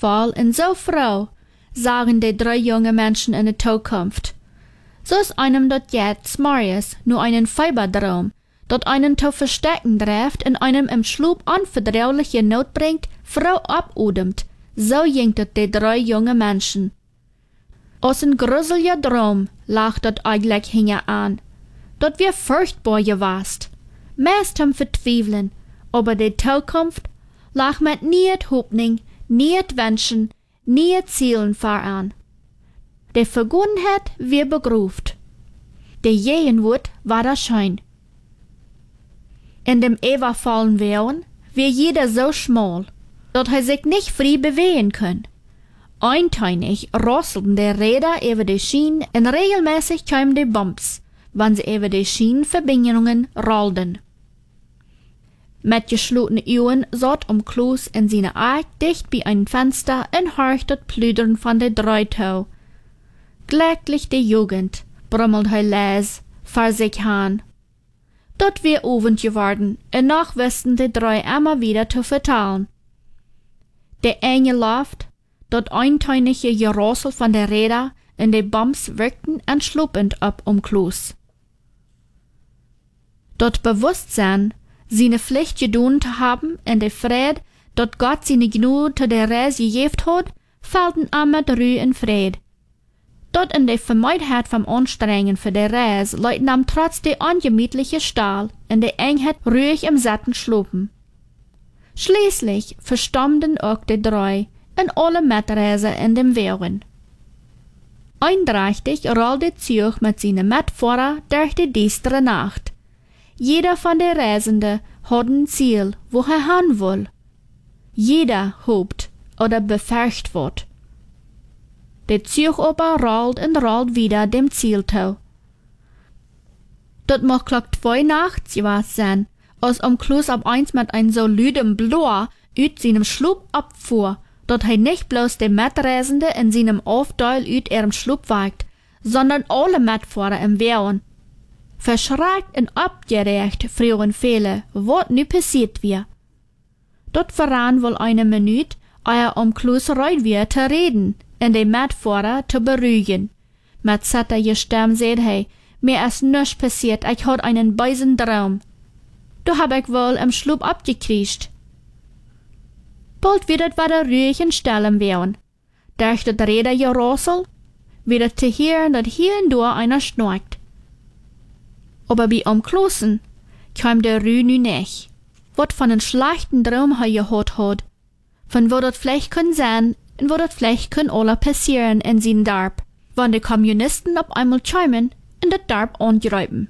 hoffnungsvoll und so froh, sagen die 3 junge Menschen in der Zukunft. So ist einem dort jetzt, Marius, nur einen Fiebertraum, dort einen zu verstecken trefft und einem im Schlub unverdauliche Not bringt, Frau abudemt. So jingt dort die 3 junge Menschen. Aus ein gruseliger Traum lacht dort eigentlich hinge an. Dort wir furchtbar gewast. Meist zum Vertweifeln, aber die Zukunft lag mit niet Hoffnung, niet Wünschen, niet Zielen voran. Die Vergangenheit wir begruft. Die Gegenwart war das schön. In dem ewervollen Wehren wir jeder so schmal, dass er sich nicht frei bewegen kann. Einteinig rasselten die Räder über die Schienen und regelmäßig kamen die Bumps, wenn sie über die Schienenverbindungen rollten. Mit geschlossenen Augen saß Klaus in seiner Ark dicht bei einem Fenster und horchte das Plüdern von der 3 zu. Glücklich die Jugend, brummelt er leise vor sich hin. Dort wir Abend geworden und noch wussten die 3 immer wieder zu vertellen. Der enge Luft, dort eintönige Gerassel von der Räder und die Bumps wirkten entschluppend ab Klaus. Dort Bewusstsein, seine Pflicht getan zu haben und der Fried, dort Gott seine Gnade zu der Reise gegeben hat, fehlten immer Ruhe und Fried. Dort in der Vermeidheit vom Anstrengen für die Reise leuten am trotz der ungemütliche Stall und der Engheit ruhig im satten Schlupen. Schließlich verstummten auch die 3 und alle Mitreiser in dem Wagen. Eindrächtig rollte der Zug mit seinen Mitfahrer durch die düstere Nacht. Jeder von den Reisenden hat ein Ziel, wo er hin will. Jeder hofft oder befürchtet wird. Der Zug aber rollt und rollt wieder dem Ziel zu. Dort mag Glock 2 nachts gewesen sein, als Klaus ab eins mit einem so lüdem Blur uit seinem Schlub abfuhr, dort er nicht bloß die Mitreisende in seinem Aufteil uit ihrem Schlub wagt, sondern alle Mitfahrer im Wagen. Verschreckt und abgeregt fragen viele, was nu passiert wir. Dort verran wohl eine Minute, ehe Klaus reut wir zu reden und die Mitfahrer zu beruhigen. Mit zitterger Stimme sagt er, mir ist nichts passiert, ich hatte einen bösen Traum. Du hab ich wohl im Schlub abgekriegt. Bald wird es wieder ruhig und still im Wagen. Durch das Rädergerassel wird es zu hören, dass hier und da einer schnarcht. Aber bei Klausen kam der Ruhe nu nicht. Was von einem schlechten Traum er gehört hat, von wo das vielleicht kann sein und wo das vielleicht kann alle passieren in seinem Dorf, wenn die Kommunisten auf einmal kommen und das Dorf angreifen.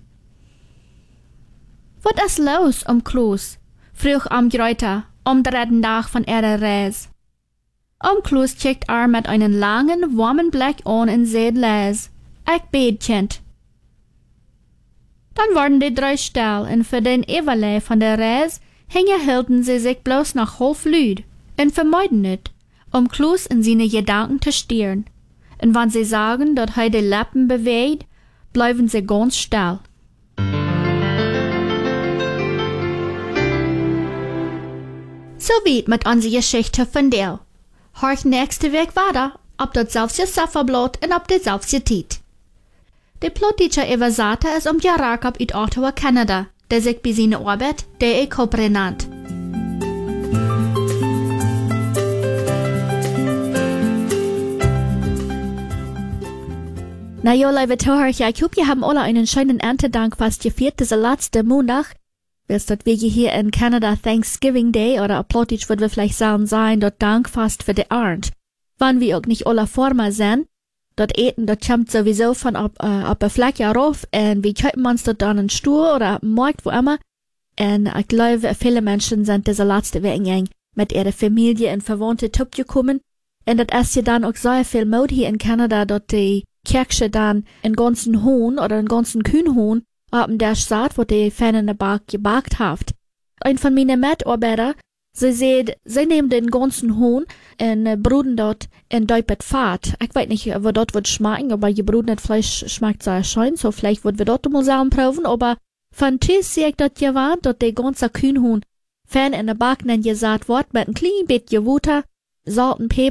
Was ist los, Klaus? Frug Greuter am 3. Tag von ihrer Reise. Klaus checkt mit einem langen, warmen Blick an und sagt leise, ich bet, Kind. Dann wurden die 3 still und für den Everlei von der Reise hielten sie sich bloß noch halb lüd und vermeiden nicht, Klaus in seine Gedanken zu stieren. Und wenn sie sagen, dass er die Lippen bewegt, bleiben sie ganz still. So weit mit unserer Geschichte von dir. Horch nächste Weg weiter, ob das selbst Safferblatt und ob das selbst Tiet. Der Plottische Eversata ist Jarakab uit Ottawa, Kanada, der sich bei seiner Arbeit der Ekopre nennt. Na ja, liebe Zuhörer, ich hoffe, wir haben alle einen schönen Erntedank fast gefeiert, dieser letzte Montag. Willst dort wir hier in Kanada Thanksgiving Day oder auf Plottisch würden wir vielleicht sagen sein, dort Dank fast für die Ernte. Wenn wir auch nicht alle Formen sind, dort eten, dort kommt sowieso von ab der Fläche rauf und wir könnten uns dort an einen Stuhl oder am Markt, wo immer. Und ich glaube, viele Menschen sind diese letzte Woche mit ihrer Familie und Verwandten gekommen. Und das ist ja dann auch sehr viel Mode hier in Kanada, dort die Kirche dann einen ganzen Huhn oder einen ganzen Kühnhuhn haben der Saat, wo die Fan in der Bag gebackt hat. Ein von meinen Mitarbeitern, sie nehmen den ganzen Huhn und bruden dort in Deupet Fahrt. Ich weiß nicht, wo dort wird schmecken, aber gebrudenes Fleisch schmeckt sehr schön, so vielleicht wird wir dort mal selber proben, aber von Tisch sehe ich dort gewarnt, dort der ganze Kühnhuhn Fan in der Bag gesagt wird, mit ein klein bisschen Wutter, Salt und Pfeffer